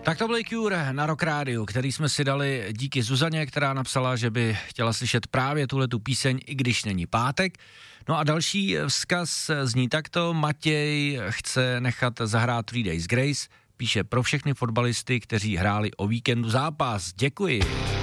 Tak to byl Cure na Rock Rádiu, který jsme si dali díky Zuzaně, která napsala, že by chtěla slyšet právě tuhletu píseň, i když není pátek. No a další vzkaz zní takto: Matěj chce nechat zahrát 3 Days Grace, píše pro všechny fotbalisty, kteří hráli o víkendu zápas. Děkuji.